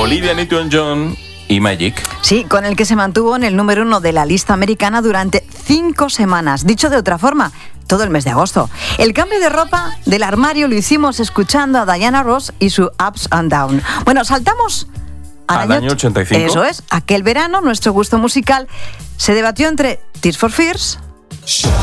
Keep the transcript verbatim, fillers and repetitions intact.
Olivia Newton-John y Magic. Sí, con el que se mantuvo en el número uno de la lista americana durante cinco semanas. Dicho de otra forma, todo el mes de agosto. El cambio de ropa del armario lo hicimos escuchando a Diana Ross y su Ups and Down. Bueno, saltamos al, al año ochenta y cinco. Eso es, aquel verano nuestro gusto musical se debatió entre Tears for Fears